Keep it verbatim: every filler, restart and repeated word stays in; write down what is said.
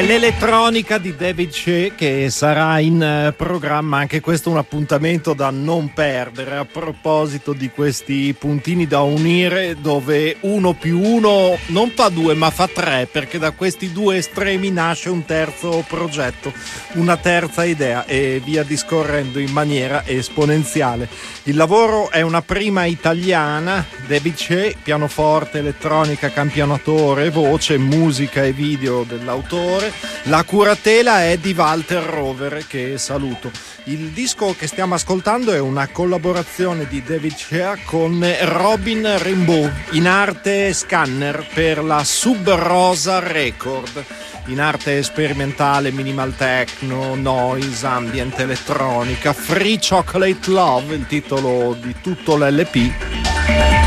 l'elettronica di David Shea, che sarà in programma, anche questo un appuntamento da non perdere. A proposito di questi puntini da unire, dove uno più uno non fa due ma fa tre, perché da questi due estremi nasce un terzo progetto, una terza idea, e via discorrendo in maniera esponenziale. Il lavoro è una prima italiana, David Shea, pianoforte, elettronica, campionatore, voce, musica e video dell'autore. La curatela è di Walter Rover, che saluto. Il disco che stiamo ascoltando è una collaborazione di David Shea con Robin Rainbow, in arte Scanner, per la Sub Rosa Record, in arte sperimentale, minimal techno, noise, ambient, elettronica. Free Chocolate Love, il titolo di tutto l'L P.